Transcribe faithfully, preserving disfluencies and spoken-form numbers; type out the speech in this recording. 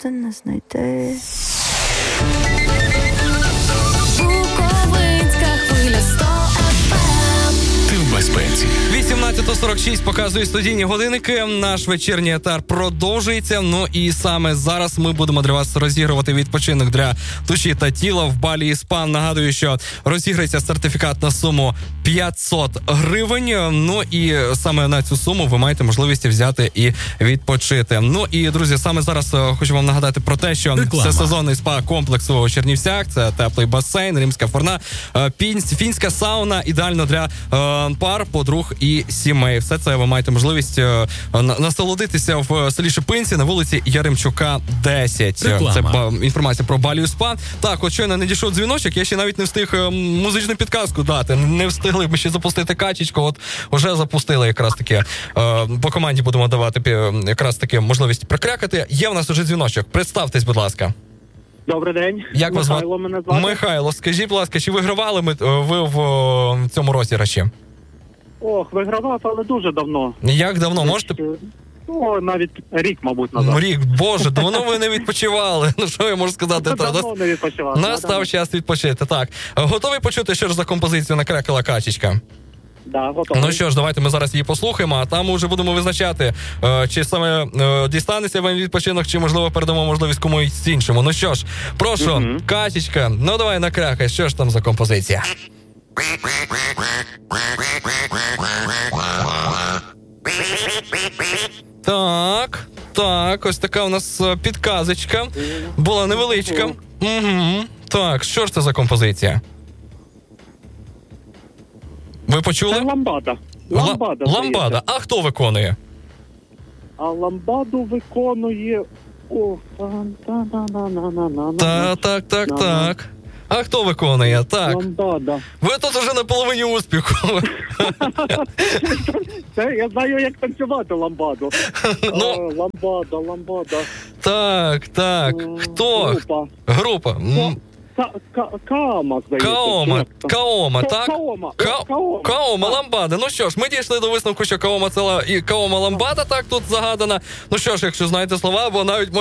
ти не знайти. Безпеці. вісімнадцята сорок шість показує студійні годинники. Наш вечірній етер продовжується. Ну і саме зараз ми будемо для вас розігрувати відпочинок для душі та тіла в Балі Іспан. Нагадую, що розіграється сертифікат на суму п'ятсот гривень. Ну і саме на цю суму ви маєте можливість взяти і відпочити. Ну і, друзі, саме зараз хочу вам нагадати про те, що Реклама. це сезонний спа-комплекс у Чернівцях. Це теплий басейн, римська форна, фінська сауна, ідеально для пар, подруг і сімей. Все це ви маєте можливість е, насолодитися в селі Шипинці на вулиці Яремчука, десять. Реклама. Це ба, інформація про Балі Спа. Так, от щойно надійшов дзвіночок, я ще навіть не встиг е, музичну підказку дати. Не встигли ми ще запустити качечку, от вже запустили якраз таки. Е, по команді будемо давати е, якраз таки можливість прокрякати. Є в нас уже дзвіночок. Представтесь, будь ласка. Добрий день. Як вас звати? Михайло мене звати. Михайло, скажіть, будь ласка, чи вигравали ми, ви в о, цьому розіграші? Ох, вигравав, але дуже давно. Як давно? Можете? Ну, навіть рік, мабуть, назад. Рік, боже, давно ви не відпочивали. Ну, що я можу сказати? Та, Давно не відпочивав. настав час відпочити. Так, готові почути, що ж за композицію накрекала качечка? Да, готовий. Ну що ж, давайте ми зараз її послухаємо, а там уже будемо визначати, е, чи саме е, дістанеться вам відпочинок, чи, можливо, передамо можливість комусь іншому. Ну що ж, прошу, Угу. качечка, ну давай накрякай, що ж там за композиція? Так, так, ось така у нас е, підказочка. Була невеличка. Угу. Так, що ж це за композиція? Ви почули? Це ламбада. Ла- Ламбада. Ламбада. здається. А хто виконує? А ламбаду виконує... О, та-на-на-на-на-на-на. Так, так, так, Ага. так. А хто виконує? Так. Ламбада. Ви тут уже на половині успіху. Це я знаю, як танцювати ламбаду. Ну. О, ламбада, ламбада. Так, так. М, Хто? Група. Група. М, Ка- ка- Каама, здається. Каома. чи як там? Каома, Ка- так? Каома. Ка- Каома. Каома, Так. ламбада. Ну що ж, ми дійшли до висновку, що Каома це ла- і Каома ламбада так тут загадана. Ну що ж, якщо знаєте слова, або навіть